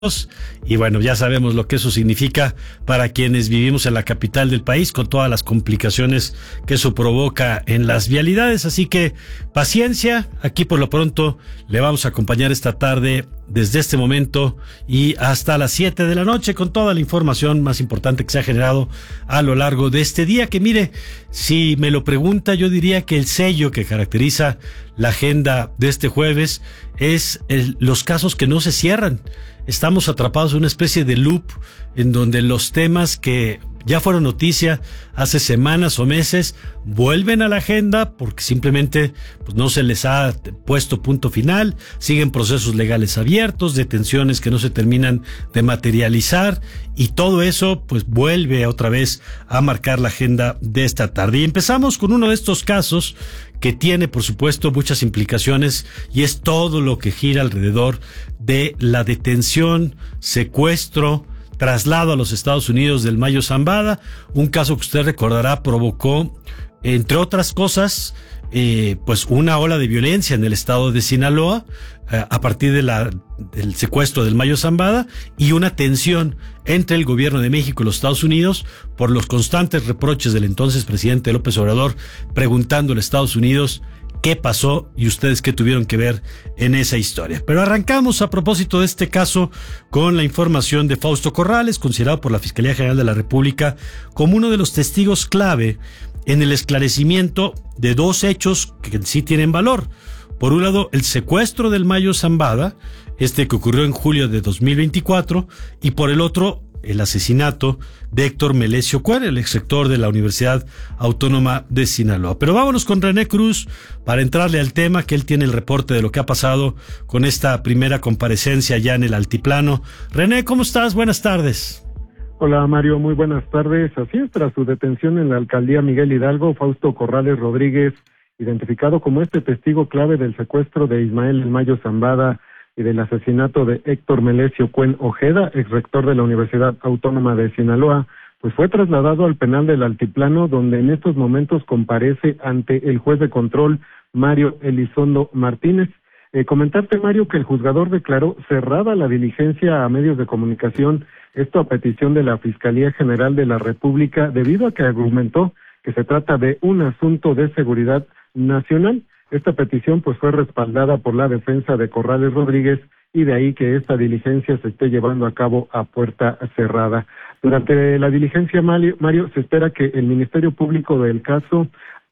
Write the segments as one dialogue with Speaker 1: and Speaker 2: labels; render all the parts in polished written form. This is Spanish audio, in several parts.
Speaker 1: Y bueno, ya sabemos lo que eso significa para quienes vivimos en la capital del país, con todas las complicaciones que eso provoca en las vialidades. Así que paciencia, aquí por lo pronto le vamos a acompañar esta tarde desde este momento y hasta las 7 de la noche con toda la información más importante que se ha generado a lo largo de este día, que mire, si me lo pregunta, yo diría que el sello que caracteriza la agenda de este jueves es los casos que no se cierran. Estamos atrapados en una especie de loop en donde los temas que ya fueron noticia hace semanas o meses vuelven a la agenda porque simplemente pues, no se les ha puesto punto final, siguen procesos legales abiertos, detenciones que no se terminan de materializar, y todo eso pues vuelve otra vez a marcar la agenda de esta tarde. Y empezamos con uno de estos casos que tiene, por supuesto, muchas implicaciones, y es todo lo que gira alrededor de la detención, secuestro, traslado a los Estados Unidos del Mayo Zambada, un caso que usted recordará provocó, entre otras cosas, pues una ola de violencia en el estado de Sinaloa a partir del secuestro del Mayo Zambada, y una tensión entre el gobierno de México y los Estados Unidos por los constantes reproches del entonces presidente López Obrador, preguntándole a Estados Unidos qué pasó y ustedes qué tuvieron que ver en esa historia. Pero arrancamos a propósito de este caso con la información de Fausto Corrales, considerado por la Fiscalía General de la República como uno de los testigos clave en el esclarecimiento de dos hechos que sí tienen valor. Por un lado, el secuestro del Mayo Zambada, que ocurrió en julio de 2024, y por el otro, el asesinato de Héctor Melesio Cuen, el exrector de la Universidad Autónoma de Sinaloa. Pero vámonos con René Cruz para entrarle al tema, que él tiene el reporte de lo que ha pasado con esta primera comparecencia ya en el altiplano. René, ¿cómo estás? Buenas tardes.
Speaker 2: Hola Mario, muy buenas tardes. Así es, tras su detención en la alcaldía Miguel Hidalgo, Fausto Corrales Rodríguez, identificado como testigo clave del secuestro de Ismael El Mayo Zambada y del asesinato de Héctor Melesio Cuen Ojeda, exrector de la Universidad Autónoma de Sinaloa, pues fue trasladado al penal del Altiplano, donde en estos momentos comparece ante el juez de control Mario Elizondo Martínez. Comentarte, Mario, que el juzgador declaró cerrada la diligencia a medios de comunicación, esto a petición de la Fiscalía General de la República, debido a que argumentó que se trata de un asunto de seguridad nacional. Esta petición pues fue respaldada por la defensa de Corrales Rodríguez, y de ahí que esta diligencia se esté llevando a cabo a puerta cerrada. Durante la diligencia, Mario, se espera que el Ministerio Público del caso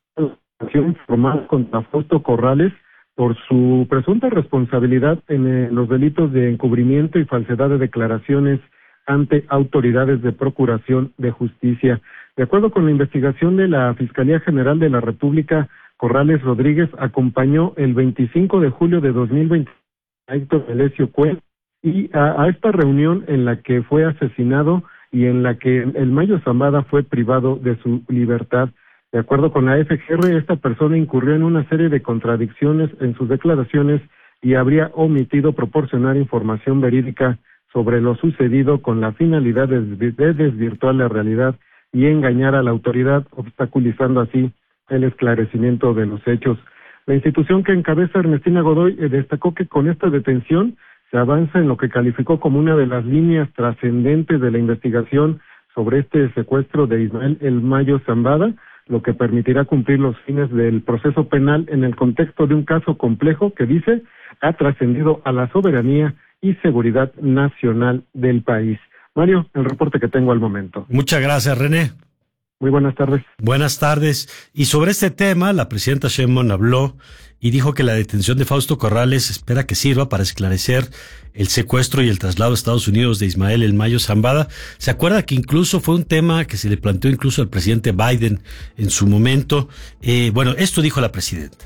Speaker 2: acción formal contra Fausto Corrales por su presunta responsabilidad en los delitos de encubrimiento y falsedad de declaraciones ante autoridades de procuración de justicia. De acuerdo con la investigación de la Fiscalía General de la República, Corrales Rodríguez acompañó el 25 de julio de 2020 a Héctor Melesio Cuen y a esta reunión en la que fue asesinado y en la que el Mayo Zambada fue privado de su libertad. De acuerdo con la FGR, esta persona incurrió en una serie de contradicciones en sus declaraciones y habría omitido proporcionar información verídica sobre lo sucedido con la finalidad de desvirtuar la realidad y engañar a la autoridad, obstaculizando así el esclarecimiento de los hechos. La institución que encabeza Ernestina Godoy destacó que con esta detención se avanza en lo que calificó como una de las líneas trascendentes de la investigación sobre este secuestro de Ismael El Mayo Zambada, lo que permitirá cumplir los fines del proceso penal en el contexto de un caso complejo que, dice, ha trascendido a la soberanía y seguridad nacional del país. Mario, el reporte que tengo al momento.
Speaker 1: Muchas gracias, René.
Speaker 2: Muy buenas tardes.
Speaker 1: Buenas tardes. Y sobre este tema, la presidenta Sheinbaum habló y dijo que la detención de Fausto Corrales espera que sirva para esclarecer el secuestro y el traslado a Estados Unidos de Ismael El Mayo Zambada. ¿Se acuerda que incluso fue un tema que se le planteó incluso al presidente Biden en su momento? Bueno, esto dijo la presidenta.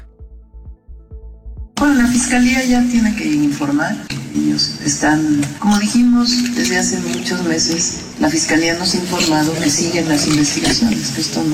Speaker 3: Bueno, la Fiscalía ya tiene que informar. Ellos están, como dijimos, desde hace muchos meses, la Fiscalía nos ha informado que siguen las investigaciones, que esto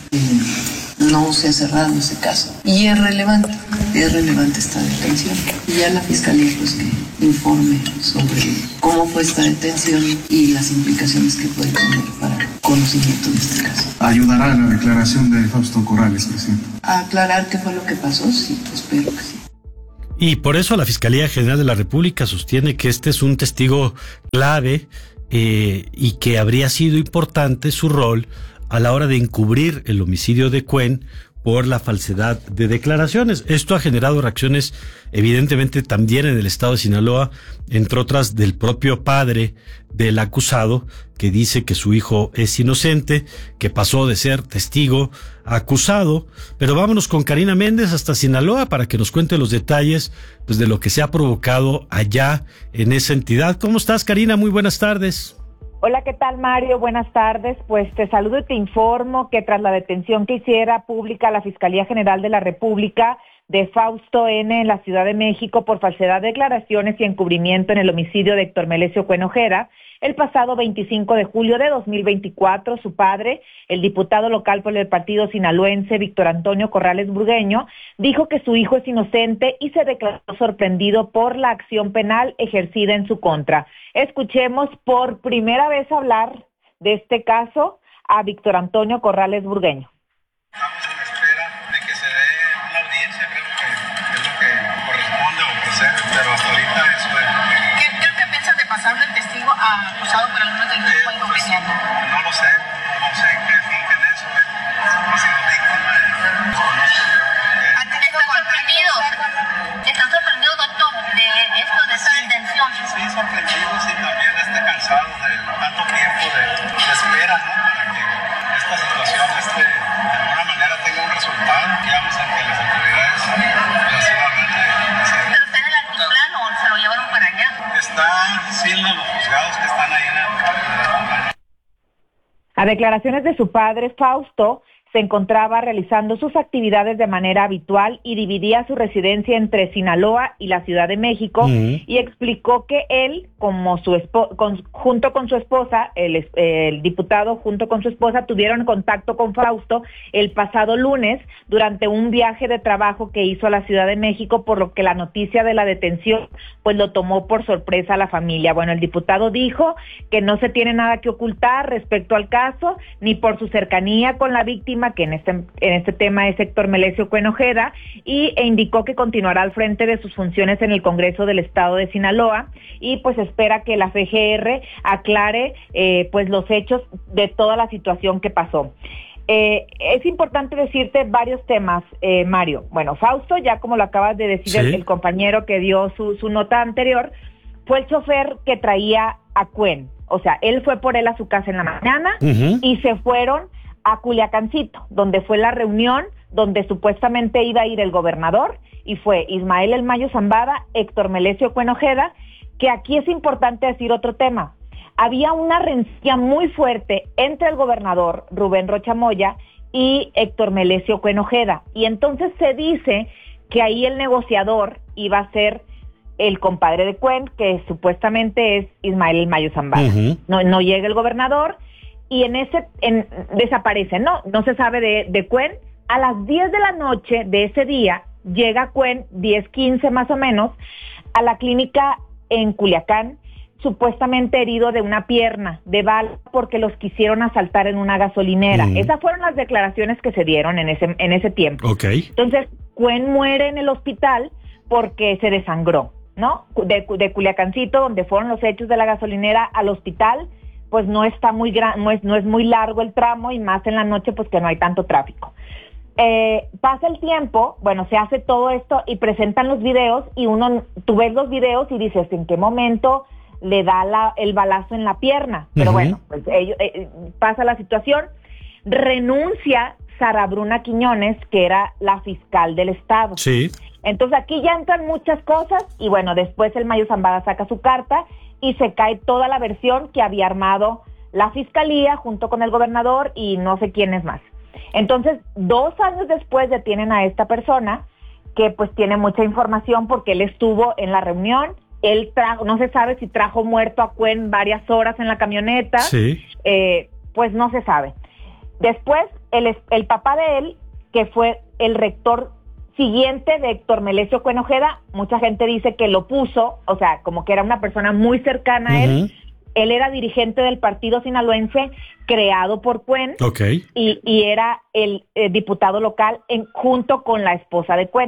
Speaker 3: no se ha cerrado ese caso. Y es relevante esta detención. Y ya la Fiscalía pues que informe sobre cómo fue esta detención y las implicaciones que puede tener para conocimiento de este caso.
Speaker 4: ¿Ayudará a la declaración de Fausto Corrales, presidente?
Speaker 3: ¿A aclarar qué fue lo que pasó? Sí, espero que sí.
Speaker 1: Y por eso la Fiscalía General de la República sostiene que este es un testigo clave y que habría sido importante su rol a la hora de encubrir el homicidio de Cuen por la falsedad de declaraciones. Esto ha generado reacciones evidentemente también en el estado de Sinaloa, entre otras del propio padre del acusado, que dice que su hijo es inocente, que pasó de ser testigo a acusado. Pero vámonos con Karina Méndez hasta Sinaloa para que nos cuente los detalles pues, de lo que se ha provocado allá en esa entidad. ¿Cómo estás, Karina? Muy buenas tardes.
Speaker 4: Hola, ¿qué tal, Mario? Buenas tardes. Pues te saludo y te informo que tras la detención que hiciera pública la Fiscalía General de la República de Fausto N. en la Ciudad de México por falsedad de declaraciones y encubrimiento en el homicidio de Héctor Melesio Cuen Ojeda, el pasado 25 de julio de 2024, su padre, el diputado local por el partido sinaloense Víctor Antonio Corrales Burgueño, dijo que su hijo es inocente y se declaró sorprendido por la acción penal ejercida en su contra. Escuchemos por primera vez hablar de este caso a Víctor Antonio Corrales Burgueño.
Speaker 5: Estamos en espera de que se dé una audiencia, creo que es lo que corresponde o procede, pero hasta ahorita eso es lo que...
Speaker 6: ¿Qué piensan de pasarle el testigo a acusado por algunos delitos muy inconvenientes?
Speaker 5: No lo sé, no sé qué fingen eso, he sido víctima y desconozco yo.
Speaker 6: ¿Están sorprendidos, doctor, de esto, de esta detención?
Speaker 5: Sí, sorprendidos y también cansados de tanto tiempo de espera, ¿no? Para que esta situación de alguna manera tenga un resultado, digamos, en que las autoridades así lo hagan de hacer.
Speaker 6: ¿Pero está en el altiplano o se lo llevaron para allá?
Speaker 5: Está, sí, en los juzgados que están ahí en el altiplano.
Speaker 4: A declaraciones de su padre, Fausto se encontraba realizando sus actividades de manera habitual y dividía su residencia entre Sinaloa y la Ciudad de México, y explicó que él, como junto con su esposa, el diputado junto con su esposa, tuvieron contacto con Fausto el pasado lunes durante un viaje de trabajo que hizo a la Ciudad de México, por lo que la noticia de la detención pues lo tomó por sorpresa a la familia. Bueno, el diputado dijo que no se tiene nada que ocultar respecto al caso, ni por su cercanía con la víctima, que en este tema es Héctor Melesio Cuen Ojeda, e indicó que continuará al frente de sus funciones en el Congreso del Estado de Sinaloa, y pues espera que la FGR aclare pues los hechos de toda la situación que pasó. Es importante decirte varios temas, Mario. Bueno, Fausto, ya como lo acabas de decir, ¿sí? el compañero que dio su nota anterior, fue el chofer que traía a Cuen. O sea, él fue por él a su casa en la mañana y se fueron a Culiacancito, donde fue la reunión donde supuestamente iba a ir el gobernador, y fue Ismael El Mayo Zambada, Héctor Melesio Cuen Ojeda, que aquí es importante decir otro tema. Había una rencilla muy fuerte entre el gobernador Rubén Rocha Moya y Héctor Melesio Cuen Ojeda, y entonces se dice que ahí el negociador iba a ser el compadre de Cuen, que supuestamente es Ismael El Mayo Zambada. No llega el gobernador, y desaparece, no se sabe de Cuen. A las 10 de la noche de ese día llega Cuen, 10:15 más o menos, a la clínica en Culiacán, supuestamente herido de una pierna, de bala, porque los quisieron asaltar en una gasolinera. Esas fueron las declaraciones que se dieron en ese tiempo.
Speaker 1: Okay.
Speaker 4: Entonces, Cuen muere en el hospital porque se desangró, ¿no? De Culiacancito, donde fueron los hechos de la gasolinera, al hospital, pues no está muy no es muy largo el tramo, y más en la noche, pues que no hay tanto tráfico. Pasa el tiempo, bueno, se hace todo esto y presentan los videos, y tú ves los videos y dices, ¿en qué momento le da el balazo en la pierna? Pero bueno, pues pasa la situación, renuncia Sara Bruna Quiñones, que era la fiscal del estado.
Speaker 1: Sí.
Speaker 4: Entonces aquí ya entran muchas cosas, y bueno, después el Mayo Zambada saca su carta y se cae toda la versión que había armado la fiscalía junto con el gobernador y no sé quiénes más. Entonces, 2 años después detienen a esta persona, que pues tiene mucha información porque él estuvo en la reunión. Él no se sabe si trajo muerto a Cuen varias horas en la camioneta.
Speaker 1: Sí.
Speaker 4: Pues no se sabe. Después, el papá de él, que fue el rector siguiente de Héctor Melesio Cuen Ojeda, mucha gente dice que lo puso, o sea, como que era una persona muy cercana a él. Él era dirigente del partido sinaloense creado por Cuen, y era el diputado local junto con la esposa de Cuen.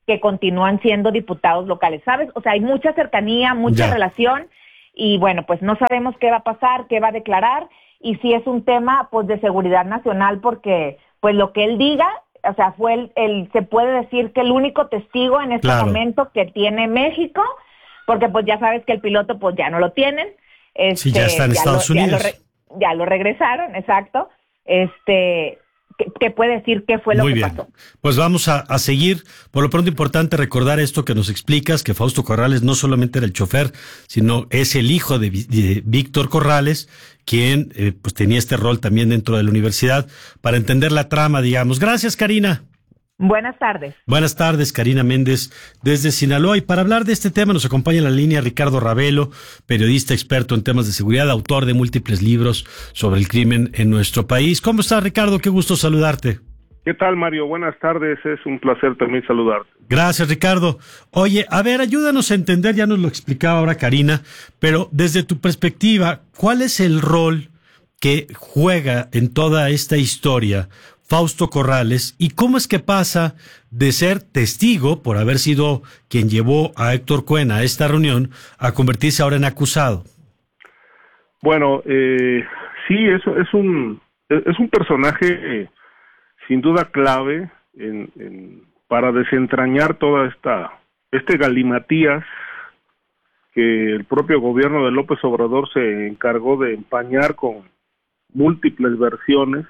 Speaker 4: que continúan siendo diputados locales, ¿sabes? O sea, hay mucha cercanía, mucha relación, y bueno, pues no sabemos qué va a pasar, qué va a declarar, y sí es un tema, pues, de seguridad nacional, porque, pues, lo que él diga, o sea, fue se puede decir que el único testigo en este momento que tiene México, porque, pues, ya sabes que el piloto, pues, ya no lo tienen.
Speaker 1: Sí, ya está en Estados Unidos.
Speaker 4: Ya lo regresaron, exacto. ¿Qué puede decir qué fue lo que pasó?
Speaker 1: Pues vamos a seguir. Por lo pronto, importante recordar esto que nos explicas, que Fausto Corrales no solamente era el chofer, sino es el hijo de Víctor Corrales, quien pues tenía este rol también dentro de la universidad, para entender la trama, digamos. Gracias, Karina.
Speaker 4: Buenas tardes.
Speaker 1: Buenas tardes, Karina Méndez, desde Sinaloa. Y para hablar de este tema nos acompaña en la línea Ricardo Ravelo, periodista experto en temas de seguridad, autor de múltiples libros sobre el crimen en nuestro país. ¿Cómo estás, Ricardo? Qué gusto saludarte.
Speaker 7: ¿Qué tal, Mario? Buenas tardes, es un placer también saludarte.
Speaker 1: Gracias, Ricardo. Oye, a ver, ayúdanos a entender, ya nos lo explicaba ahora Karina, pero desde tu perspectiva, ¿cuál es el rol que juega en toda esta historia Fausto Corrales, y cómo es que pasa de ser testigo, por haber sido quien llevó a Héctor Cuen a esta reunión, a convertirse ahora en acusado?
Speaker 7: Bueno, sí, eso es un personaje sin duda clave para desentrañar toda este galimatías que el propio gobierno de López Obrador se encargó de empañar con múltiples versiones,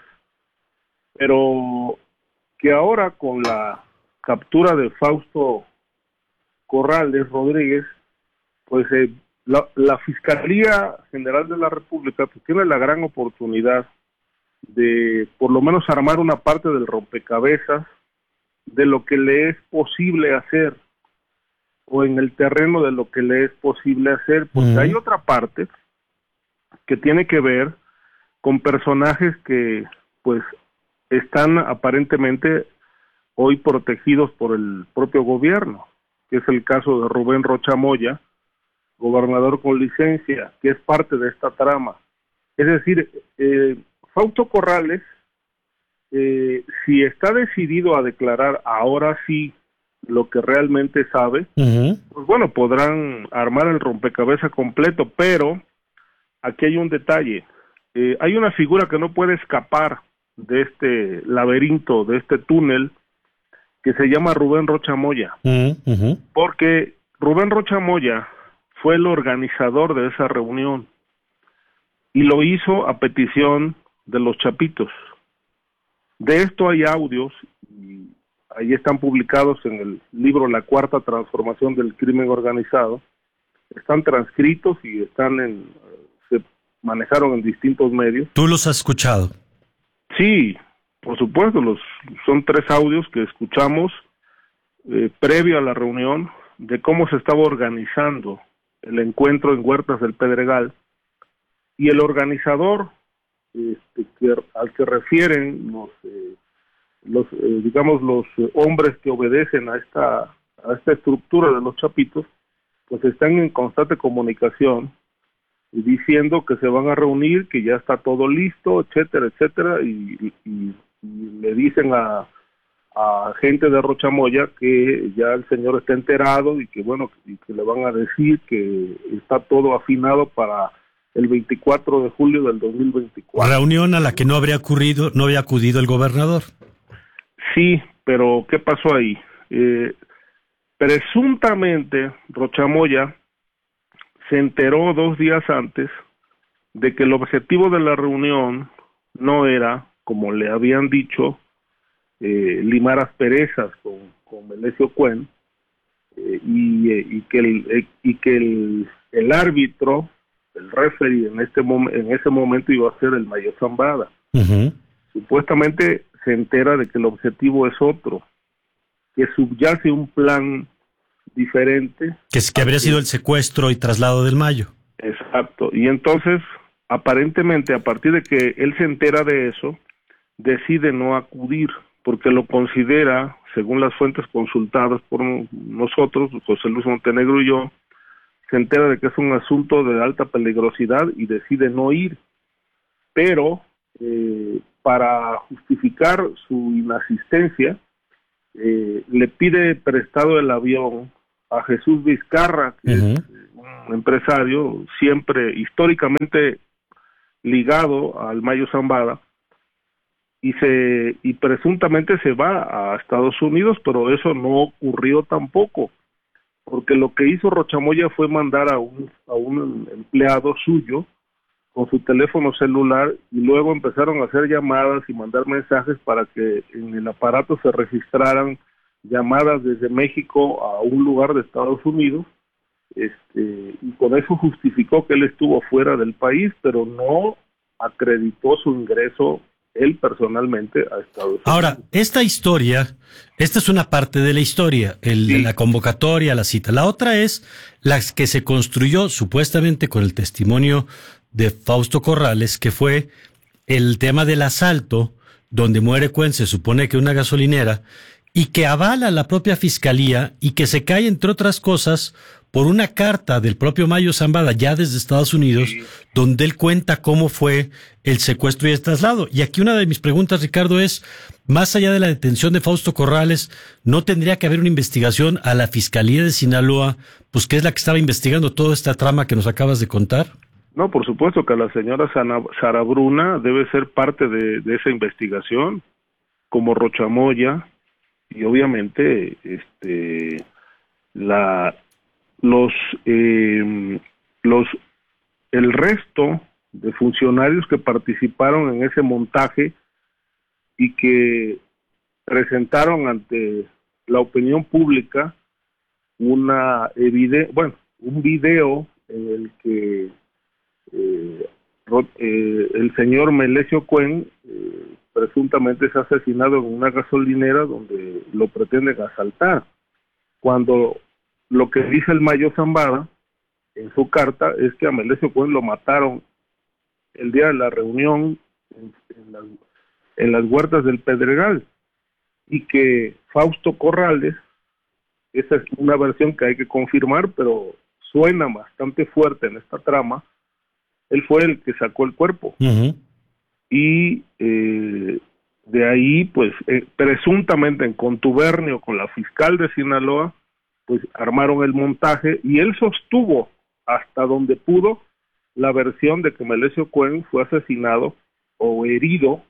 Speaker 7: pero que ahora con la captura de Fausto Corrales Rodríguez, pues la Fiscalía General de la República pues tiene la gran oportunidad de por lo menos armar una parte del rompecabezas de lo que le es posible hacer, o en el terreno de lo que le es posible hacer, porque hay otra parte que tiene que ver con personajes que pues están aparentemente hoy protegidos por el propio gobierno, que es el caso de Rubén Rocha Moya, gobernador con licencia, que es parte de esta trama. Es decir, Fausto Corrales, si está decidido a declarar ahora sí lo que realmente sabe, pues bueno, podrán armar el rompecabezas completo, pero aquí hay un detalle. Hay una figura que no puede escapar de este laberinto, de este túnel, que se llama Rubén Rocha Moya, porque Rubén Rocha Moya fue el organizador de esa reunión y lo hizo a petición de los Chapitos. De esto hay audios y ahí están publicados en el libro La Cuarta Transformación del Crimen Organizado. Están transcritos y se manejaron en distintos medios.
Speaker 1: ¿Tú los has escuchado?
Speaker 7: Sí, por supuesto, son 3 audios que escuchamos previo a la reunión de cómo se estaba organizando el encuentro en Huertas del Pedregal, y el organizador al que refieren los hombres que obedecen a esta estructura de los Chapitos, pues están en constante comunicación y diciendo que se van a reunir, que ya está todo listo, etcétera, etcétera, y le dicen a gente de Rocha Moya que ya el señor está enterado y que bueno, y que le van a decir que está todo afinado para el 24 de julio del 2024.
Speaker 1: Reunión a la que no había acudido el gobernador.
Speaker 7: Sí, pero ¿qué pasó ahí? Presuntamente Rocha Moya se enteró 2 días antes de que el objetivo de la reunión no era, como le habían dicho, limar asperezas con Melesio Cuen, y que el árbitro, el referee en ese momento iba a ser el mayor Zambada. Supuestamente se entera de que el objetivo es otro, que subyace un plan diferente.
Speaker 1: Que habría sido el secuestro y traslado del Mayo.
Speaker 7: Exacto, y entonces aparentemente a partir de que él se entera de eso, decide no acudir, porque lo considera, según las fuentes consultadas por nosotros, José Luis Montenegro y yo, se entera de que es un asunto de alta peligrosidad y decide no ir, pero para justificar su inasistencia, le pide prestado el avión a Jesús Vizcarra, que es un empresario siempre históricamente ligado al Mayo Zambada, y presuntamente se va a Estados Unidos, pero eso no ocurrió tampoco, porque lo que hizo Rochamoya fue mandar a un empleado suyo con su teléfono celular, y luego empezaron a hacer llamadas y mandar mensajes para que en el aparato se registraran llamadas desde México a un lugar de Estados Unidos, y con eso justificó que él estuvo fuera del país, pero no acreditó su ingreso él personalmente a Estados Unidos.
Speaker 1: Ahora, esta es una parte de la historia, de la convocatoria, la cita. La otra es la que se construyó supuestamente con el testimonio de Fausto Corrales, que fue el tema del asalto, donde muere Cuen, se supone que una gasolinera, y que avala la propia fiscalía y que se cae, entre otras cosas, por una carta del propio Mayo Zambada, ya desde Estados Unidos, donde él cuenta cómo fue el secuestro y el traslado. Y aquí una de mis preguntas, Ricardo, es, más allá de la detención de Fausto Corrales, ¿no tendría que haber una investigación a la Fiscalía de Sinaloa, pues que es la que estaba investigando toda esta trama que nos acabas de contar?
Speaker 7: No, por supuesto que la señora Sara Bruna debe ser parte de esa investigación, como Rochamoya, y obviamente el resto de funcionarios que participaron en ese montaje y que presentaron ante la opinión pública un video en el que el señor Melesio Cuen presuntamente es asesinado en una gasolinera donde lo pretenden asaltar, cuando lo que dice el Mayo Zambada en su carta es que a Melesio Cuen lo mataron el día de la reunión en las huertas del Pedregal, y que Fausto Corrales, esa es una versión que hay que confirmar, pero suena bastante fuerte en esta trama, él fue el que sacó el cuerpo. Y de ahí, pues, presuntamente en contubernio con la fiscal de Sinaloa, pues armaron el montaje, y él sostuvo hasta donde pudo la versión de que Melesio Cuen fue asesinado o herido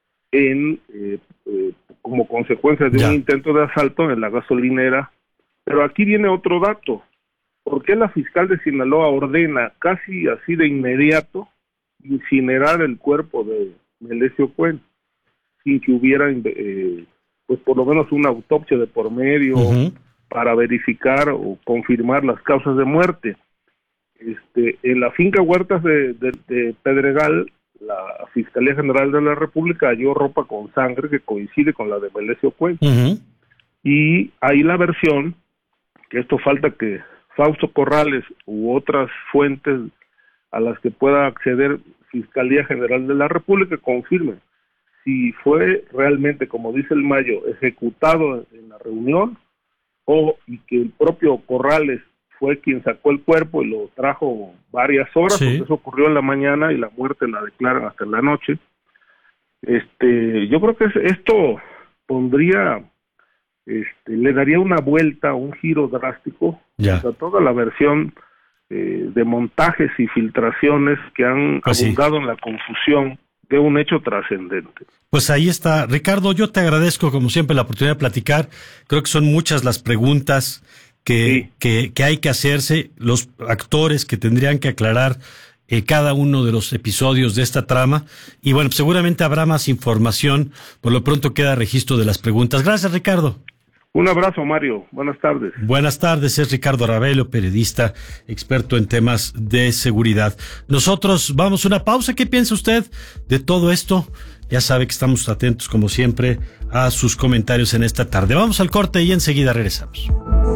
Speaker 7: como consecuencia de un intento de asalto en la gasolinera. Pero aquí viene otro dato. ¿Por qué la fiscal de Sinaloa ordena casi así de inmediato incinerar el cuerpo de Melesio Cuen sin que hubiera pues por lo menos una autopsia de por medio para verificar o confirmar las causas de muerte? En la finca Huertas de Pedregal, la Fiscalía General de la República halló ropa con sangre que coincide con la de Melesio Cuen. Y ahí la versión, que esto falta que Fausto Corrales u otras fuentes a las que pueda acceder Fiscalía General de la República confirmen si fue realmente, como dice el Mayo, ejecutado en la reunión, y que el propio Corrales fue quien sacó el cuerpo y lo trajo varias horas, porque eso ocurrió en la mañana y la muerte la declaran hasta en la noche. Yo creo que esto pondría, le daría una vuelta, un giro drástico a toda la versión de montajes y filtraciones que han abundado en la confusión de un hecho trascendente.
Speaker 1: Pues ahí está. Ricardo, yo te agradezco como siempre la oportunidad de platicar. Creo que son muchas las preguntas que hay que hacerse, los actores que tendrían que aclarar cada uno de los episodios de esta trama. Y bueno, pues seguramente habrá más información. Por lo pronto queda registro de las preguntas. Gracias, Ricardo.
Speaker 7: Un abrazo, Mario. Buenas tardes.
Speaker 1: Buenas tardes, es Ricardo Ravelo, periodista, experto en temas de seguridad. Nosotros vamos a una pausa. ¿Qué piensa usted de todo esto? Ya sabe que estamos atentos, como siempre, a sus comentarios en esta tarde. Vamos al corte y enseguida regresamos.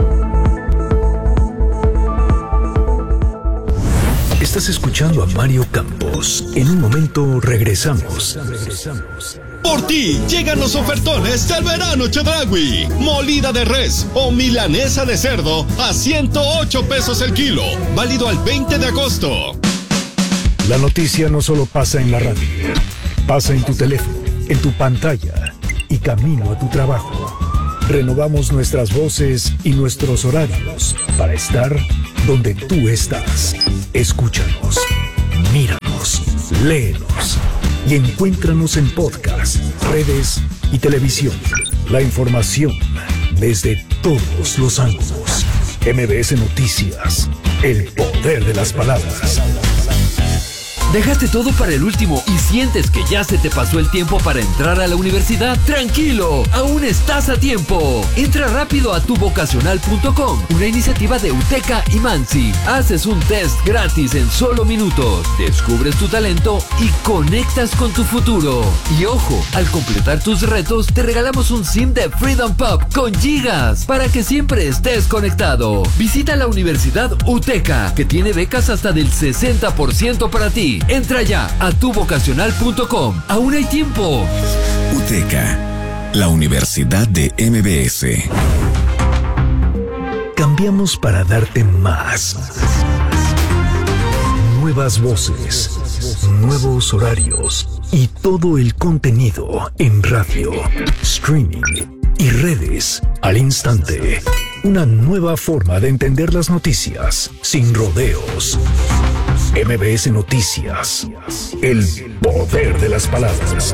Speaker 8: Estás escuchando a Mario Campos. En un momento regresamos.
Speaker 9: Por ti llegan los ofertones del verano Chedraui. Molida de res o milanesa de cerdo a 108 pesos el kilo. Válido al 20 de agosto.
Speaker 8: La noticia no solo pasa en la radio. Pasa en tu teléfono, en tu pantalla y camino a tu trabajo. Renovamos nuestras voces y nuestros horarios para estar donde tú estás. Escúchanos, míranos, léenos y encuéntranos en podcast, redes y televisión. La información desde todos los ángulos. MBS Noticias, el poder de las palabras.
Speaker 10: ¿Dejaste todo para el último y sientes que ya se te pasó el tiempo para entrar a la universidad? ¡Tranquilo! ¡Aún estás a tiempo! Entra rápido a tuvocacional.com, una iniciativa de UTECA y Mansi. Haces un test gratis en solo minutos, descubres tu talento y conectas con tu futuro. Y ojo, al completar tus retos, te regalamos un SIM de Freedom Pop con gigas para que siempre estés conectado. Visita la Universidad UTECA, que tiene becas hasta del 60% para ti. Entra ya a tuvocacional.com. Aún hay tiempo.
Speaker 11: UTECA, la Universidad de MBS.
Speaker 8: Cambiamos para darte más. Nuevas voces, nuevos horarios y todo el contenido en radio, streaming y redes al instante. Una nueva forma de entender las noticias sin rodeos. MBS Noticias, el poder de las palabras.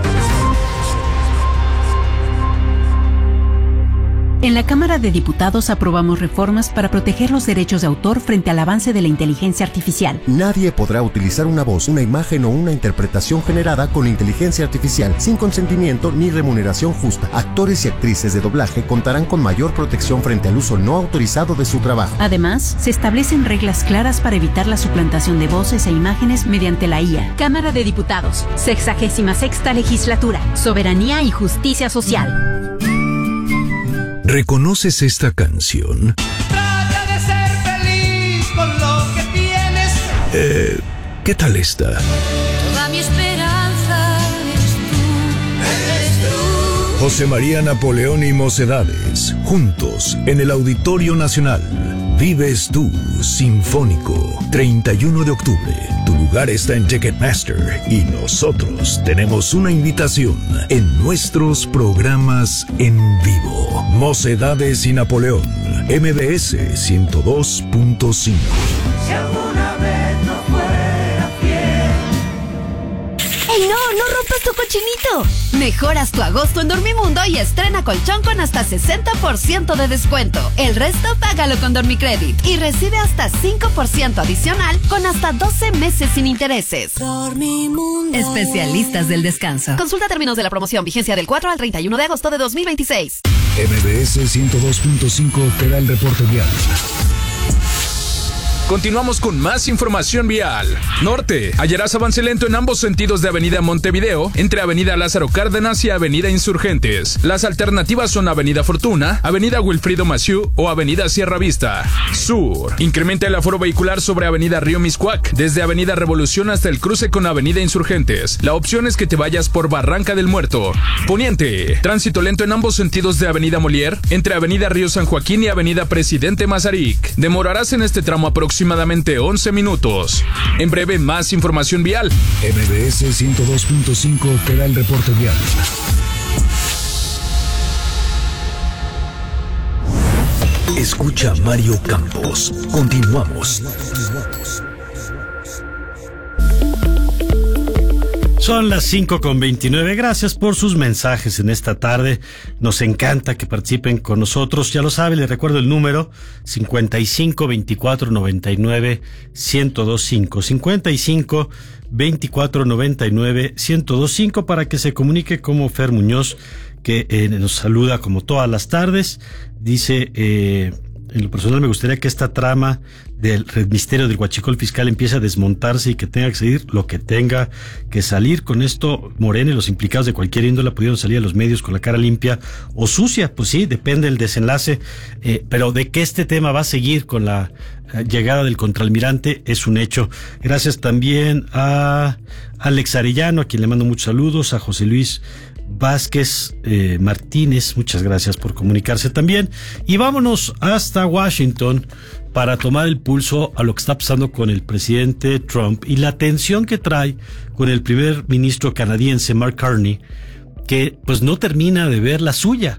Speaker 12: En la Cámara de Diputados aprobamos reformas para proteger los derechos de autor frente al avance de la inteligencia artificial.
Speaker 13: Nadie podrá utilizar una voz, una imagen o una interpretación generada con inteligencia artificial sin consentimiento ni remuneración justa. Actores y actrices de doblaje contarán con mayor protección frente al uso no autorizado de su trabajo.
Speaker 12: Además, se establecen reglas claras para evitar la suplantación de voces e imágenes mediante la IA.
Speaker 14: Cámara de Diputados, 66ª Legislatura, Soberanía y Justicia Social.
Speaker 8: ¿Reconoces esta canción?
Speaker 15: Trata de ser feliz con lo que tienes.
Speaker 8: ¿Qué tal esta?
Speaker 15: Toda mi esperanza eres tú.
Speaker 8: José María Napoleón y Mocedades, juntos en el Auditorio Nacional. Vives tú, Sinfónico, 31 de octubre. Tu lugar está en Ticketmaster y nosotros tenemos una invitación en nuestros programas en vivo. Mocedades y Napoleón, MBS 102.5.
Speaker 15: Si alguna vez no fuera fiel.
Speaker 14: ¡Ey, no rompas tu cochinito! Mejoras tu agosto en Dormimundo y estrena colchón con hasta 60% de descuento. El resto págalo con Dormicredit y recibe hasta 5% adicional con hasta 12 meses sin intereses.
Speaker 15: Dormimundo.
Speaker 14: Especialistas del descanso.
Speaker 16: Consulta términos de la promoción, vigencia del 4 al 31 de agosto de 2026.
Speaker 8: MBS 102.5 te da el reporte vial.
Speaker 17: Continuamos con más información vial. Norte, hallarás avance lento en ambos sentidos de Avenida Montevideo, entre Avenida Lázaro Cárdenas y Avenida Insurgentes. Las alternativas son Avenida Fortuna, Avenida Wilfrido Massieu o Avenida Sierra Vista. Sur, incrementa el aforo vehicular sobre Avenida Río Miscuac, desde Avenida Revolución hasta el cruce con Avenida Insurgentes. La opción es que te vayas por Barranca del Muerto. Poniente, tránsito lento en ambos sentidos de Avenida Molière, entre Avenida Río San Joaquín y Avenida Presidente Mazarik. Demorarás en este tramo aproximadamente 11 minutos. En breve, más información vial.
Speaker 8: MBS 102.5 te da el reporte vial. Escucha Mario Campos. Continuamos.
Speaker 1: Son las 5:29. Gracias por sus mensajes en esta tarde. Nos encanta que participen con nosotros. Ya lo sabe, les recuerdo el número 55 24 99 1025. 55 24 99 1025 para que se comunique como Fer Muñoz, que nos saluda como todas las tardes. Dice, en lo personal me gustaría que esta trama del misterio del huachicol fiscal empiece a desmontarse y que tenga que salir lo que tenga que salir. Con esto, Morena y los implicados de cualquier índole pudieron salir a los medios con la cara limpia o sucia. Pues sí, depende del desenlace, pero de que este tema va a seguir con la llegada del contraalmirante es un hecho. Gracias también a Alex Arellano, a quien le mando muchos saludos, a José Luis Vázquez Martínez, muchas gracias por comunicarse también. Y vámonos hasta Washington para tomar el pulso a lo que está pasando con el presidente Trump y la tensión que trae con el primer ministro canadiense Mark Carney, que pues no termina de ver la suya.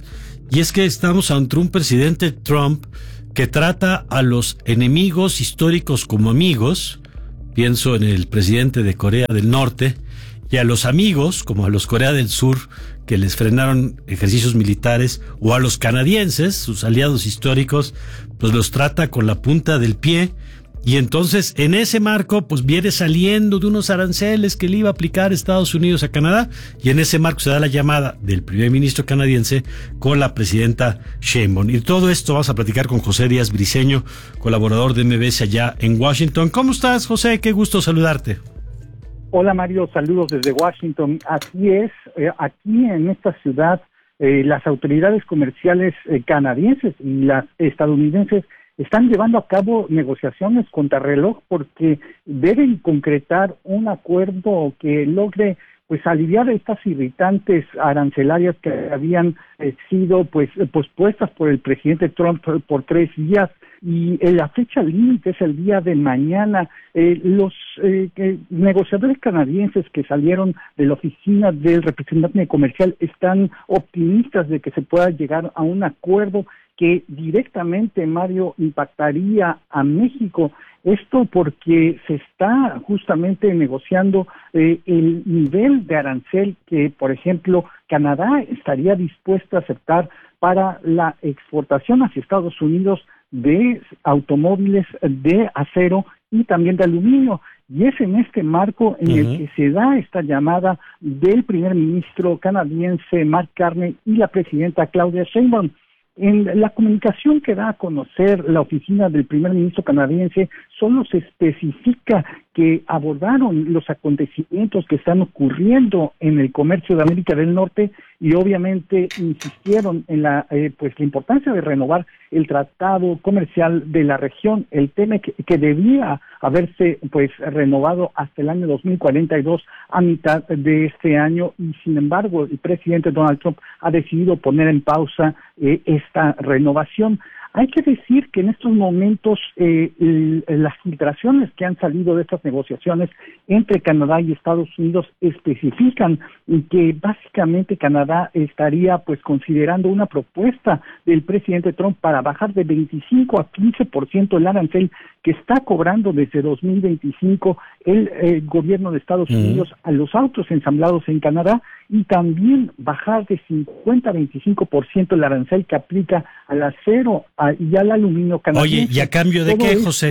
Speaker 1: y es que estamos ante un presidente Trump que trata a los enemigos históricos como amigos, pienso en el presidente de Corea del Norte, y a los amigos, como a los Corea del Sur, que les frenaron ejercicios militares, o a los canadienses, sus aliados históricos, pues los trata con la punta del pie. Y entonces, en ese marco, pues viene saliendo de unos aranceles que le iba a aplicar Estados Unidos a Canadá, y en ese marco se da la llamada del primer ministro canadiense con la presidenta Sheinbaum. Y todo esto vamos a platicar con José Díaz Briceño, colaborador de MBS allá en Washington. ¿Cómo estás, José? Qué gusto saludarte.
Speaker 18: Hola, Mario, saludos desde Washington. Así es, aquí en esta ciudad, las autoridades comerciales canadienses y las estadounidenses están llevando a cabo negociaciones contrarreloj porque deben concretar un acuerdo que logre pues aliviar estas irritantes arancelarias que habían sido pues pospuestas por el presidente Trump por 3 días, y la fecha límite es el día de mañana. Los negociadores canadienses que salieron de la oficina del representante comercial están optimistas de que se pueda llegar a un acuerdo que directamente, Mario, impactaría a México. Esto porque se está justamente negociando el nivel de arancel que, por ejemplo, Canadá estaría dispuesta a aceptar para la exportación hacia Estados Unidos de automóviles de acero y también de aluminio. Y es en este marco en el que se da esta llamada del primer ministro canadiense Mark Carney y la presidenta Claudia Sheinbaum. En la comunicación que da a conocer la oficina del primer ministro canadiense, solo se especifica que abordaron los acontecimientos que están ocurriendo en el comercio de América del Norte y obviamente insistieron en la importancia de renovar el tratado comercial de la región, el tema que debía haberse renovado hasta el año 2042 a mitad de este año, y sin embargo el presidente Donald Trump ha decidido poner en pausa esta renovación. Hay que decir que en estos momentos las filtraciones que han salido de estas negociaciones entre Canadá y Estados Unidos especifican que básicamente Canadá estaría considerando una propuesta del presidente Trump para bajar de 25 a 15% el arancel que está cobrando desde 2025 el gobierno de Estados Unidos a los autos ensamblados en Canadá, y también bajar de 50 a 25% el arancel que aplica al acero y al aluminio canadiense.
Speaker 1: Oye, ¿y a cambio de qué, José?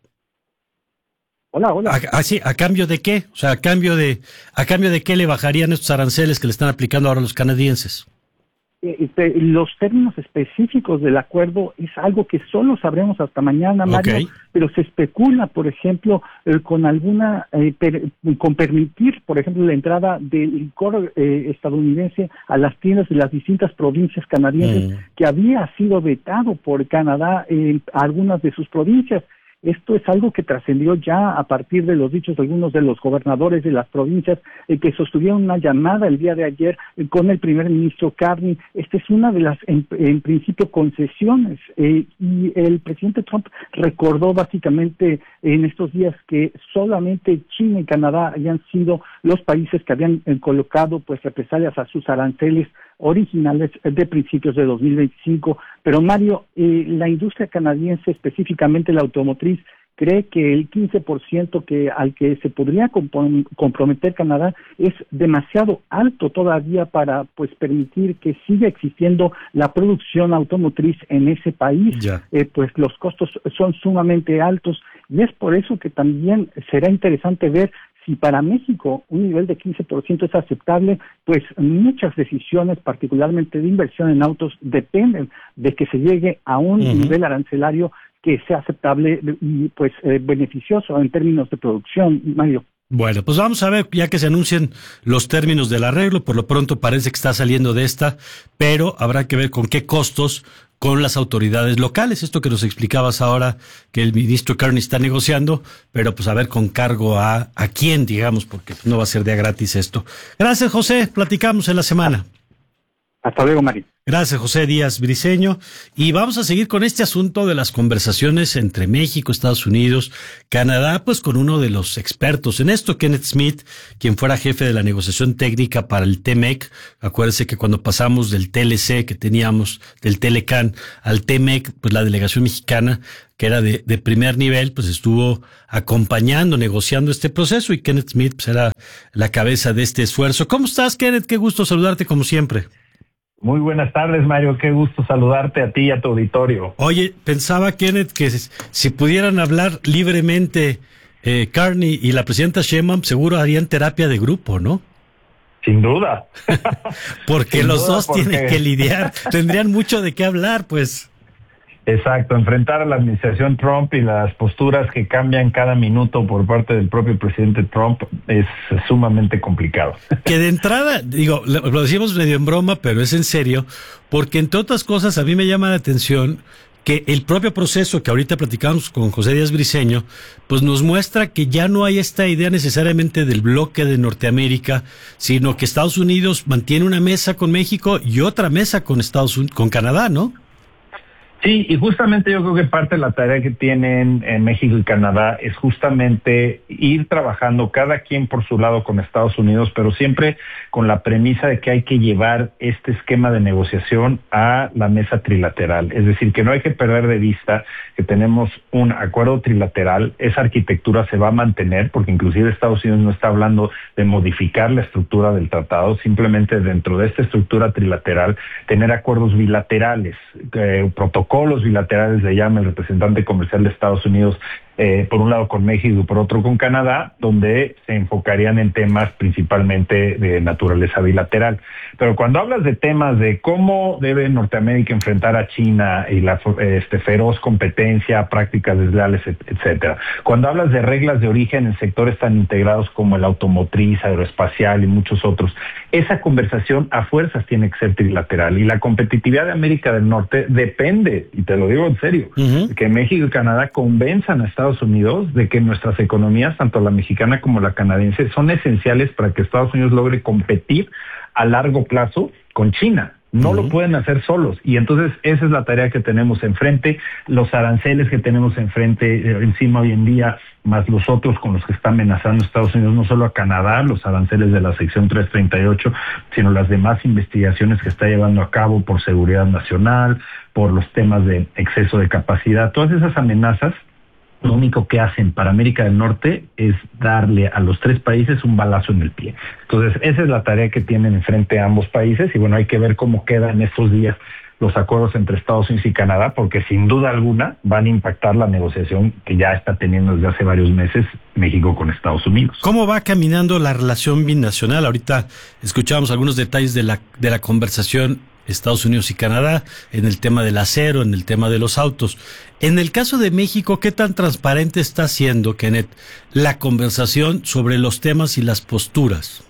Speaker 18: Hola.
Speaker 1: ¿A cambio de qué? O sea, ¿a cambio de qué le bajarían estos aranceles que le están aplicando ahora los canadienses?
Speaker 18: Los términos específicos del acuerdo es algo que solo sabremos hasta mañana, Mario, pero se especula, por ejemplo, con con permitir, por ejemplo, la entrada del licor estadounidense a las tiendas de las distintas provincias canadienses, que había sido vetado por Canadá en algunas de sus provincias. Esto es algo que trascendió ya a partir de los dichos de algunos de los gobernadores de las provincias que sostuvieron una llamada el día de ayer con el primer ministro Carney. Esta es una de las, en principio, concesiones. Y el presidente Trump recordó básicamente en estos días que solamente China y Canadá habían sido los países que habían colocado represalias a sus aranceles originales de principios de 2025. Pero, Mario, la industria canadiense, específicamente la automotriz, cree que el 15% al que se podría comprometer Canadá es demasiado alto todavía para permitir que siga existiendo la producción automotriz en ese país. Los costos son sumamente altos, y es por eso que también será interesante ver si para México un nivel de 15% es aceptable. Muchas decisiones, particularmente de inversión en autos, dependen de que se llegue a un nivel arancelario que sea aceptable y beneficioso en términos de producción, Mario.
Speaker 1: Bueno, pues vamos a ver, ya que se anuncien los términos del arreglo. Por lo pronto parece que está saliendo de esta, pero habrá que ver con qué costos con las autoridades locales. Esto que nos explicabas ahora, que el ministro Carney está negociando, pero a ver con cargo a quién, digamos, porque no va a ser de a gratis esto. Gracias, José. Platicamos en la semana.
Speaker 18: Hasta luego, Mari.
Speaker 1: Gracias, José Díaz Briceño. Y vamos a seguir con este asunto de las conversaciones entre México, Estados Unidos, Canadá, pues con uno de los expertos en esto, Kenneth Smith, quien fuera jefe de la negociación técnica para el TMEC. Acuérdese que cuando pasamos del TLC que teníamos, del Telecan al TMEC, pues la delegación mexicana, que era de primer nivel, pues estuvo acompañando, negociando este proceso, y Kenneth Smith pues era la cabeza de este esfuerzo. ¿Cómo estás, Kenneth? Qué gusto saludarte como siempre.
Speaker 19: Muy buenas tardes, Mario. Qué gusto saludarte a ti y a tu auditorio.
Speaker 1: Oye, pensaba, Kenneth, que si pudieran hablar libremente Carney y la presidenta Sheinbaum, seguro harían terapia de grupo, ¿no?
Speaker 19: Sin duda.
Speaker 1: Porque
Speaker 19: Sin
Speaker 1: los
Speaker 19: duda,
Speaker 1: dos tienen que lidiar, tendrían mucho de qué hablar, pues.
Speaker 19: Exacto, enfrentar a la administración Trump y las posturas que cambian cada minuto por parte del propio presidente Trump es sumamente complicado.
Speaker 1: Que de entrada, digo, lo decimos medio en broma, pero es en serio, porque entre otras cosas a mí me llama la atención que el propio proceso que ahorita platicamos con José Díaz Briceño, pues nos muestra que ya no hay esta idea necesariamente del bloque de Norteamérica, sino que Estados Unidos mantiene una mesa con México y otra mesa con con Canadá, ¿no?
Speaker 19: Sí, y justamente yo creo que parte de la tarea que tienen en México y Canadá es justamente ir trabajando cada quien por su lado con Estados Unidos, pero siempre con la premisa de que hay que llevar este esquema de negociación a la mesa trilateral. Es decir, que no hay que perder de vista que tenemos un acuerdo trilateral, esa arquitectura se va a mantener, porque inclusive Estados Unidos no está hablando de modificar la estructura del tratado, simplemente dentro de esta estructura trilateral tener acuerdos bilaterales, protocolos bilaterales, le llama el representante comercial de Estados Unidos, por un lado con México y por otro con Canadá, donde se enfocarían en temas principalmente de naturaleza bilateral. Pero cuando hablas de temas de cómo debe Norteamérica enfrentar a China y la feroz competencia, prácticas desleales, etcétera, cuando hablas de reglas de origen en sectores tan integrados como el automotriz, aeroespacial y muchos otros, esa conversación a fuerzas tiene que ser trilateral, y la competitividad de América del Norte depende, y te lo digo en serio, de que México y Canadá convenzan a Estados Unidos de que nuestras economías, tanto la mexicana como la canadiense, son esenciales para que Estados Unidos logre competir a largo plazo con China. No lo pueden hacer solos, y entonces esa es la tarea que tenemos enfrente, los aranceles que tenemos encima hoy en día, más los otros con los que está amenazando Estados Unidos, no solo a Canadá, los aranceles de la sección 338, sino las demás investigaciones que está llevando a cabo por seguridad nacional, por los temas de exceso de capacidad. Todas esas amenazas lo único que hacen para América del Norte es darle a los tres países un balazo en el pie. Entonces, esa es la tarea que tienen enfrente ambos países, y bueno, hay que ver cómo quedan estos días los acuerdos entre Estados Unidos y Canadá, porque sin duda alguna van a impactar la negociación que ya está teniendo desde hace varios meses México con Estados Unidos.
Speaker 1: ¿Cómo va caminando la relación binacional? Ahorita escuchábamos algunos detalles de la conversación Estados Unidos y Canadá en el tema del acero, en el tema de los autos. En el caso de México, ¿qué tan transparente está siendo, Kenneth, la conversación sobre los temas y las posturas?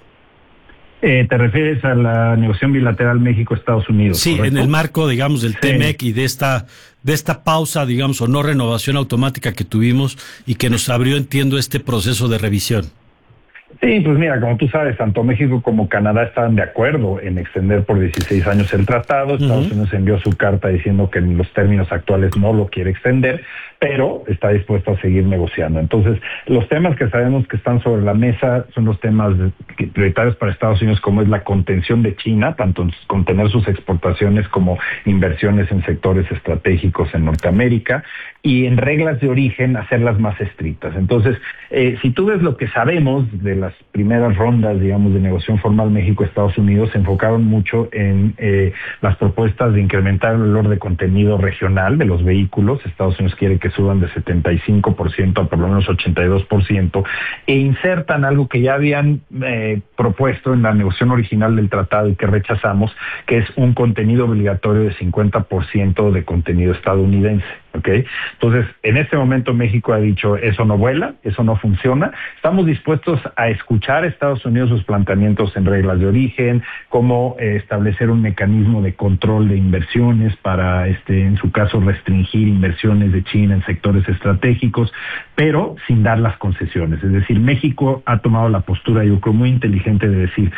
Speaker 19: ¿Te refieres a la negociación bilateral México-Estados Unidos?
Speaker 1: Sí, ¿correcto? En el marco, digamos, del TMEC y de esta pausa, digamos, o no renovación automática que tuvimos y que nos abrió, entiendo, este proceso de revisión.
Speaker 19: Sí, pues mira, como tú sabes, tanto México como Canadá estaban de acuerdo en extender por 16 años el tratado. Estados Unidos envió su carta diciendo que en los términos actuales no lo quiere extender, pero está dispuesto a seguir negociando. Entonces, los temas que sabemos que están sobre la mesa son los temas prioritarios para Estados Unidos, como es la contención de China, tanto en contener sus exportaciones como inversiones en sectores estratégicos en Norteamérica, y en reglas de origen hacerlas más estrictas. Entonces, si tú ves lo que sabemos de las primeras rondas, digamos, de negociación formal México-Estados Unidos, se enfocaron mucho en las propuestas de incrementar el valor de contenido regional de los vehículos. Estados Unidos quiere que suban de 75% a por lo menos 82%, e insertan algo que ya habían propuesto en la negociación original del tratado y que rechazamos, que es un contenido obligatorio de 50% de contenido estadounidense. ¿Okay? Entonces, en este momento México ha dicho, eso no vuela, eso no funciona. Estamos dispuestos a escuchar a Estados Unidos sus planteamientos en reglas de origen, cómo establecer un mecanismo de control de inversiones para, en su caso, restringir inversiones de China en sectores estratégicos, pero sin dar las concesiones. Es decir, México ha tomado la postura, yo creo, muy inteligente de decir,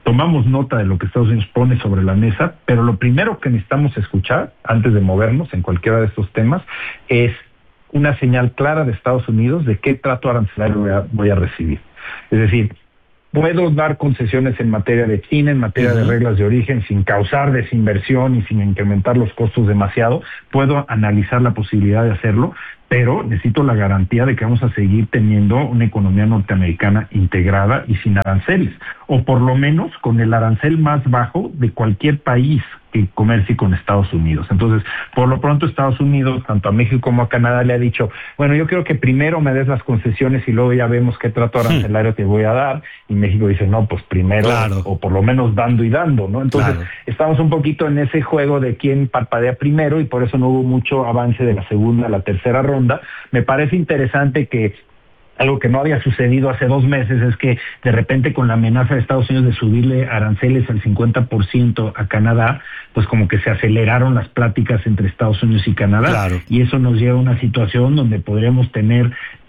Speaker 19: tomamos nota de lo que Estados Unidos pone sobre la mesa, pero lo primero que necesitamos escuchar antes de movernos en cualquiera de estos temas es una señal clara de Estados Unidos de qué trato arancelario voy a recibir. Es decir, puedo dar concesiones en materia de China, en materia de reglas de origen, sin causar desinversión y sin incrementar los costos demasiado. Puedo analizar la posibilidad de hacerlo, pero necesito la garantía de que vamos a seguir teniendo una economía norteamericana integrada y sin aranceles, o por lo menos con el arancel más bajo de cualquier país que comercie con Estados Unidos. Entonces, por lo pronto Estados Unidos, tanto a México como a Canadá, le ha dicho, bueno, yo quiero que primero me des las concesiones y luego ya vemos qué trato arancelario te voy a dar. Y México dice, no, pues primero, o por lo menos dando y dando, ¿no? Entonces, estamos un poquito en ese juego de quién parpadea primero, y por eso no hubo mucho avance de la segunda a la tercera ronda. Me parece interesante que algo que no había sucedido hace 2 meses es que de repente, con la amenaza de Estados Unidos de subirle aranceles al 50% a Canadá, pues como que se aceleraron las pláticas entre Estados Unidos y Canadá. Y eso nos lleva a una situación donde podríamos tener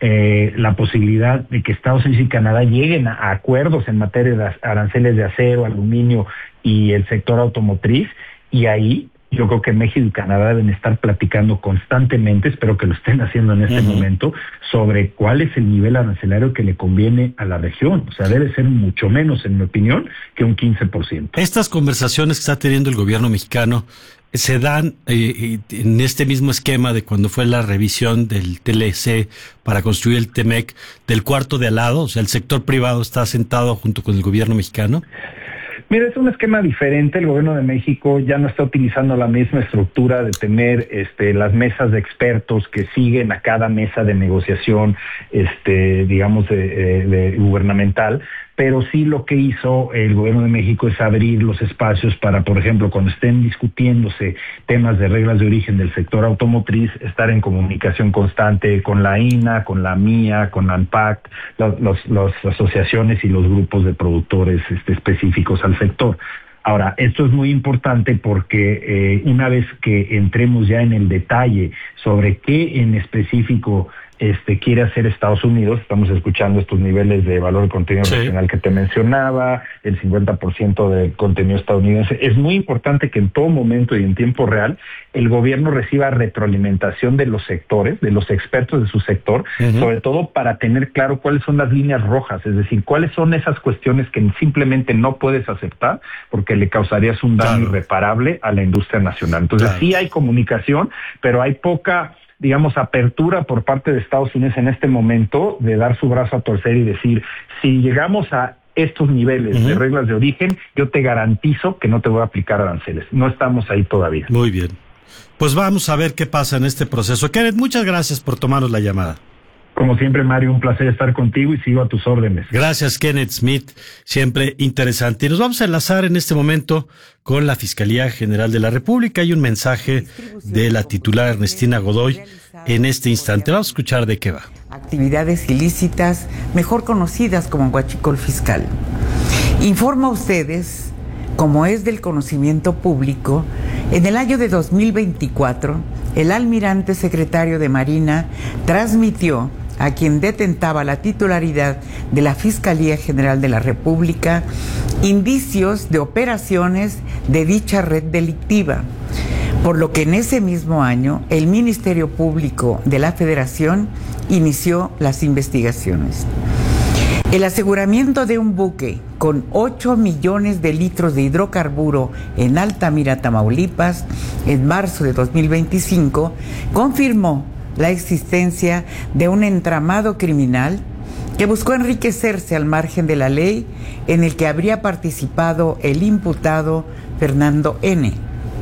Speaker 19: la posibilidad de que Estados Unidos y Canadá lleguen a acuerdos en materia de aranceles de acero, aluminio y el sector automotriz, y ahí yo creo que México y Canadá deben estar platicando constantemente, espero que lo estén haciendo en este momento, sobre cuál es el nivel arancelario que le conviene a la región. O sea, debe ser mucho menos, en mi opinión, que un 15%.
Speaker 1: Estas conversaciones que está teniendo el gobierno mexicano se dan en este mismo esquema de cuando fue la revisión del TLC para construir el TEMEC, del cuarto de al lado. O sea, el sector privado está sentado junto con el gobierno mexicano.
Speaker 19: Mira, es un esquema diferente. El gobierno de México ya no está utilizando la misma estructura de tener las mesas de expertos que siguen a cada mesa de negociación, digamos, de gubernamental, pero sí lo que hizo el gobierno de México es abrir los espacios para, por ejemplo, cuando estén discutiéndose temas de reglas de origen del sector automotriz, estar en comunicación constante con la INA, con la MIA, con la ANPAC, las asociaciones y los grupos de productores específicos al sector. Ahora, esto es muy importante porque una vez que entremos ya en el detalle sobre qué en específico quiere hacer Estados Unidos, estamos escuchando estos niveles de valor de contenido regional que te mencionaba, el 50% del contenido estadounidense. Es muy importante que en todo momento y en tiempo real el gobierno reciba retroalimentación de los sectores, de los expertos de su sector, sobre todo para tener claro cuáles son las líneas rojas, es decir, cuáles son esas cuestiones que simplemente no puedes aceptar porque le causarías un daño irreparable a la industria nacional. Entonces sí hay comunicación, pero hay poca, digamos, apertura por parte de Estados Unidos en este momento de dar su brazo a torcer y decir, si llegamos a estos niveles de reglas de origen, yo te garantizo que no te voy a aplicar aranceles. No estamos ahí todavía.
Speaker 1: Muy bien. Pues vamos a ver qué pasa en este proceso. Kenneth, muchas gracias por tomarnos la llamada.
Speaker 19: Como siempre, Mario, un placer estar contigo y sigo a tus órdenes.
Speaker 1: Gracias, Kenneth Smith, siempre interesante. Y nos vamos a enlazar en este momento con la Fiscalía General de la República. Hay un mensaje de la titular Ernestina Godoy en este instante. Vamos a escuchar de qué va.
Speaker 20: Actividades ilícitas, mejor conocidas como huachicol fiscal. Informo a ustedes, como es del conocimiento público, en el año de 2024, el almirante secretario de Marina transmitió a quien detentaba la titularidad de la Fiscalía General de la República indicios de operaciones de dicha red delictiva, por lo que en ese mismo año el Ministerio Público de la Federación inició las investigaciones. El aseguramiento de un buque con 8 millones de litros de hidrocarburo en Altamira, Tamaulipas, en marzo de 2025, confirmó la existencia de un entramado criminal que buscó enriquecerse al margen de la ley, en el que habría participado el imputado Fernando N.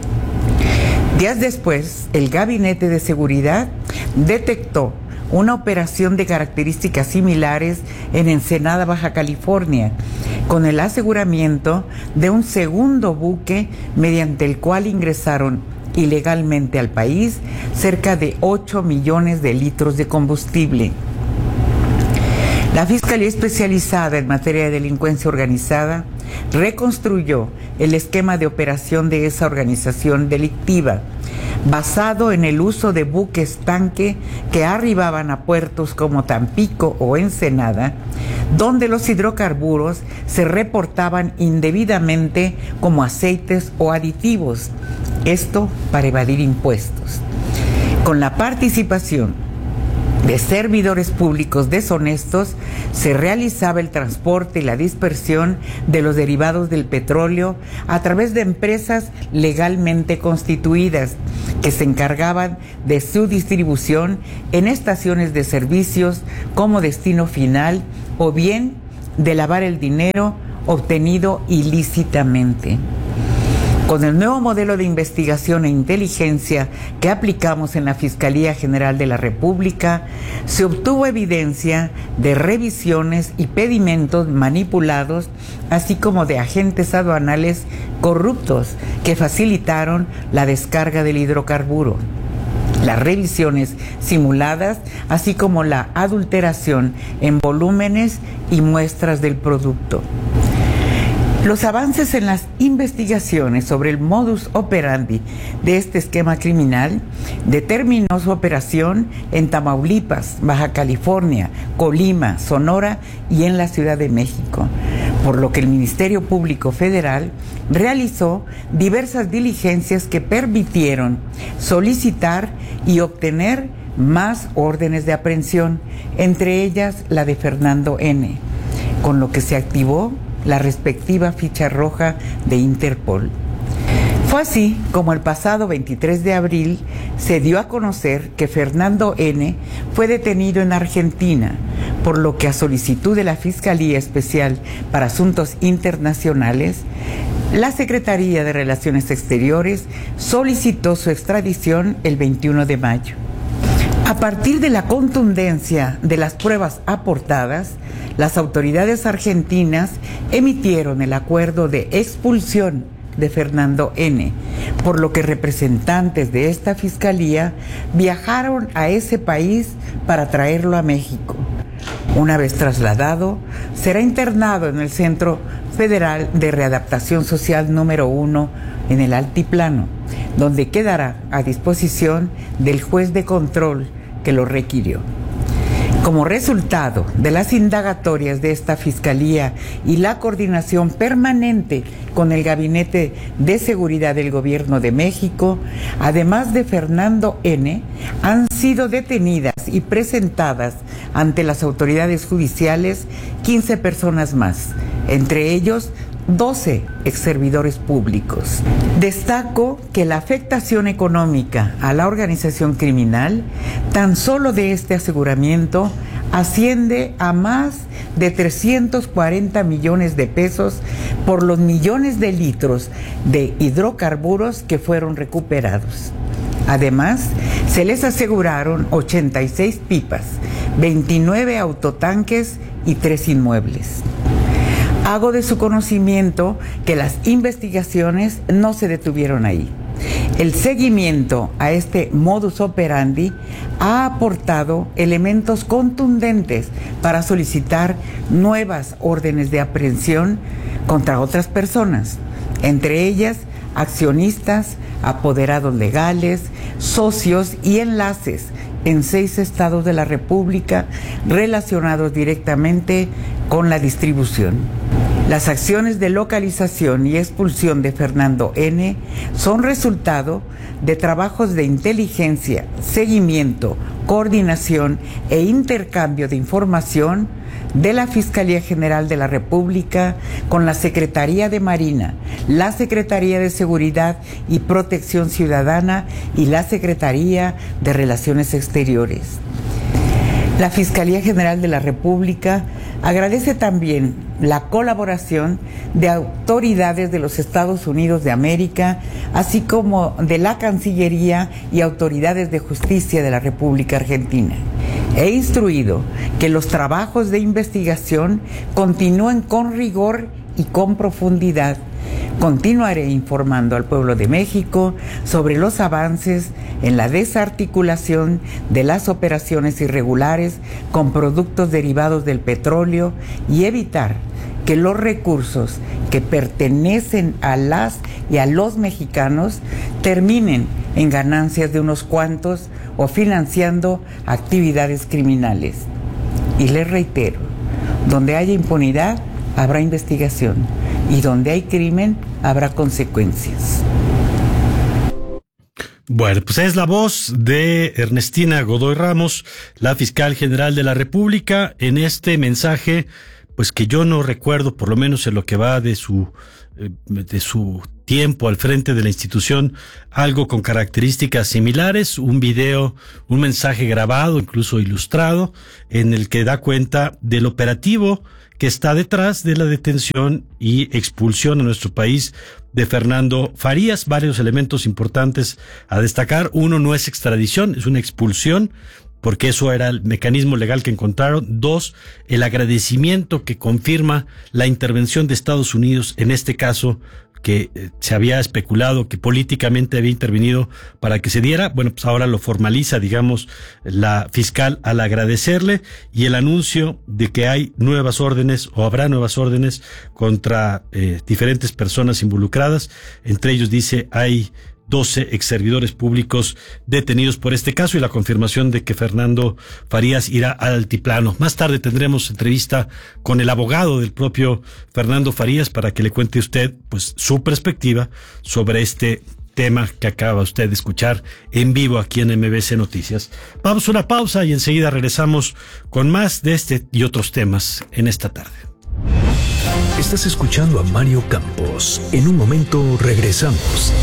Speaker 20: Días después, el Gabinete de Seguridad detectó una operación de características similares en Ensenada, Baja California, con el aseguramiento de un segundo buque mediante el cual ingresaron ilegalmente al país cerca de 8 millones de litros de combustible. La Fiscalía Especializada en Materia de Delincuencia Organizada reconstruyó el esquema de operación de esa organización delictiva, basado en el uso de buques tanque que arribaban a puertos como Tampico o Ensenada, donde los hidrocarburos se reportaban indebidamente como aceites o aditivos, esto para evadir impuestos. Con la participación de servidores públicos deshonestos, se realizaba el transporte y la dispersión de los derivados del petróleo a través de empresas legalmente constituidas que se encargaban de su distribución en estaciones de servicios como destino final, o bien de lavar el dinero obtenido ilícitamente. Con el nuevo modelo de investigación e inteligencia que aplicamos en la Fiscalía General de la República, se obtuvo evidencia de revisiones y pedimentos manipulados, así como de agentes aduanales corruptos que facilitaron la descarga del hidrocarburo, las revisiones simuladas, así como la adulteración en volúmenes y muestras del producto. Los avances en las investigaciones sobre el modus operandi de este esquema criminal determinó su operación en Tamaulipas, Baja California, Colima, Sonora y en la Ciudad de México, por lo que el Ministerio Público Federal realizó diversas diligencias que permitieron solicitar y obtener más órdenes de aprehensión, entre ellas la de Fernando N., con lo que se activó la respectiva ficha roja de Interpol. Fue así como el pasado 23 de abril se dio a conocer que Fernando N. fue detenido en Argentina, por lo que a solicitud de la Fiscalía Especial para Asuntos Internacionales, la Secretaría de Relaciones Exteriores solicitó su extradición el 21 de mayo. A partir de la contundencia de las pruebas aportadas, las autoridades argentinas emitieron el acuerdo de expulsión de Fernando N., por lo que representantes de esta fiscalía viajaron a ese país para traerlo a México. Una vez trasladado, será internado en el Centro Federal de Readaptación Social número 1 en el Altiplano, donde quedará a disposición del juez de control que lo requirió. Como resultado de las indagatorias de esta Fiscalía y la coordinación permanente con el Gabinete de Seguridad del Gobierno de México, además de Fernando N., han sido detenidas y presentadas ante las autoridades judiciales 15 personas más, entre ellos 12 exservidores públicos. Destaco que la afectación económica a la organización criminal, tan solo de este aseguramiento, asciende a más de 340 millones de pesos por los millones de litros de hidrocarburos que fueron recuperados. Además, se les aseguraron 86 pipas, 29 autotanques y 3 inmuebles. Hago de su conocimiento que las investigaciones no se detuvieron ahí. El seguimiento a este modus operandi ha aportado elementos contundentes para solicitar nuevas órdenes de aprehensión contra otras personas, entre ellas accionistas, apoderados legales, socios y enlaces en 6 estados de la República relacionados directamente con la distribución. Las acciones de localización y expulsión de Fernando N. son resultado de trabajos de inteligencia, seguimiento, coordinación e intercambio de información de la Fiscalía General de la República con la Secretaría de Marina, la Secretaría de Seguridad y Protección Ciudadana y la Secretaría de Relaciones Exteriores. La Fiscalía General de la República agradece también la colaboración de autoridades de los Estados Unidos de América, así como de la Cancillería y autoridades de justicia de la República Argentina. He instruido que los trabajos de investigación continúen con rigor y con profundidad Continuaré informando al pueblo de México sobre los avances en la desarticulación de las operaciones irregulares con productos derivados del petróleo y evitar que los recursos que pertenecen a las y a los mexicanos terminen en ganancias de unos cuantos o financiando actividades criminales. Y les reitero, donde haya impunidad, habrá investigación. Y donde hay crimen, habrá consecuencias.
Speaker 1: Bueno, pues es la voz de Ernestina Godoy Ramos, la fiscal general de la República, en este mensaje, pues que yo no recuerdo, por lo menos en lo que va de su tiempo al frente de la institución, algo con características similares, un video, un mensaje grabado, incluso ilustrado, en el que da cuenta del operativo que está detrás de la detención y expulsión a nuestro país de Fernando Farías. Varios elementos importantes a destacar. Uno, no es extradición, es una expulsión, porque eso era el mecanismo legal que encontraron. Dos, el agradecimiento que confirma la intervención de Estados Unidos, en este caso, que se había especulado que políticamente había intervenido para que se diera. Bueno, pues ahora lo formaliza, digamos, la fiscal al agradecerle, y el anuncio de que hay nuevas órdenes o habrá nuevas órdenes contra diferentes personas involucradas. Entre ellos dice hay 12 exservidores públicos detenidos por este caso, y la confirmación de que Fernando Farías irá al altiplano. Más tarde tendremos entrevista con el abogado del propio Fernando Farías para que le cuente usted, pues, su perspectiva sobre este tema que acaba usted de escuchar en vivo aquí en MBS Noticias. Vamos a una pausa y enseguida regresamos con más de este y otros temas en esta tarde.
Speaker 8: Estás escuchando a Mario Campos. En un momento regresamos.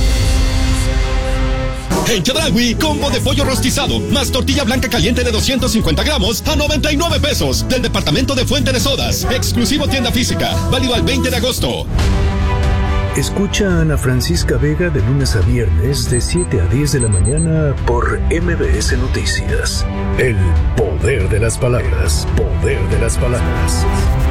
Speaker 9: En Chedraui, combo de pollo rostizado, más tortilla blanca caliente de 250 gramos a 99 pesos. Del departamento de Fuente de Sodas. Exclusivo tienda física. Válido al 20 de agosto.
Speaker 8: Escucha a Ana Francisca Vega de lunes a viernes de 7 a 10 de la mañana por MBS Noticias. El poder de las palabras. Poder de las palabras.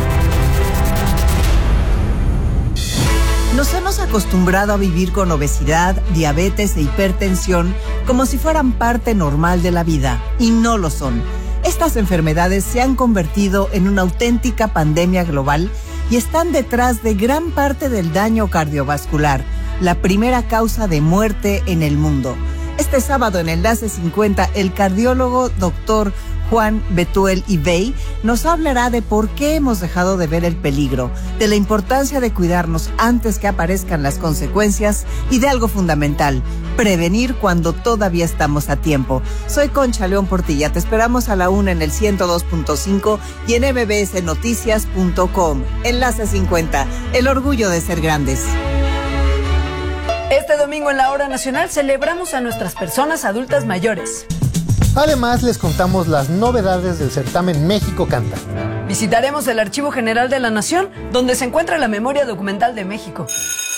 Speaker 21: Nos hemos acostumbrado a vivir con obesidad, diabetes e hipertensión como si fueran parte normal de la vida, y no lo son. Estas enfermedades se han convertido en una auténtica pandemia global y están detrás de gran parte del daño cardiovascular, la primera causa de muerte en el mundo. Este sábado en Enlace 50, el cardiólogo Dr. Juan Betuel Ibey nos hablará de por qué hemos dejado de ver el peligro, de la importancia de cuidarnos antes que aparezcan las consecuencias y de algo fundamental, prevenir cuando todavía estamos a tiempo. Soy Concha León Portilla, te esperamos a la 1 en el 102.5 y en mbsnoticias.com. Enlace 50, el orgullo de ser grandes.
Speaker 22: Este domingo en la Hora Nacional celebramos a nuestras personas adultas mayores.
Speaker 23: Además, les contamos las novedades del certamen México Canta.
Speaker 22: Visitaremos el Archivo General de la Nación, donde se encuentra la memoria documental de México.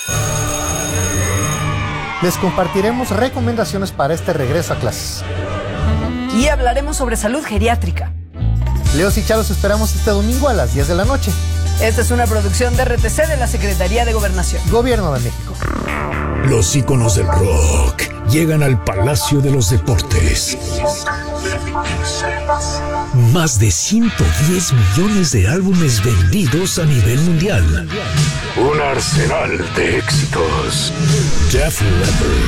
Speaker 23: Les compartiremos recomendaciones para este regreso a clases.
Speaker 22: Y hablaremos sobre salud geriátrica.
Speaker 23: Leos y Charo, esperamos este domingo a las 10 de la noche.
Speaker 22: Esta es una producción de RTC de la Secretaría de Gobernación.
Speaker 23: Gobierno de México.
Speaker 8: Los íconos del rock llegan al Palacio de los Deportes. Más de 110 millones de álbumes vendidos a nivel mundial. Un arsenal de éxitos. Def Leppard,